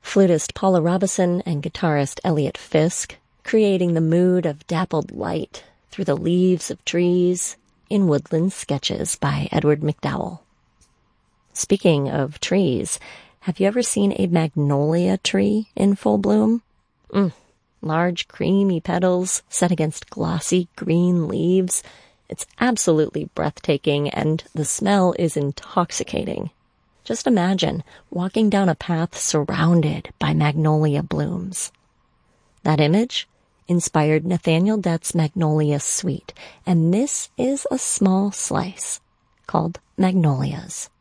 flutist Paula Robison and guitarist Elliot Fisk, creating the mood of dappled light through the leaves of trees in Woodland Sketches by Edward McDowell. Speaking of trees, have you ever seen a magnolia tree in full bloom? Large creamy petals set against glossy green leaves. It's absolutely breathtaking, and the smell is intoxicating. Just imagine walking down a path surrounded by magnolia blooms. That image inspired Nathaniel Dett's Magnolia Suite, and this is a small slice called Magnolias.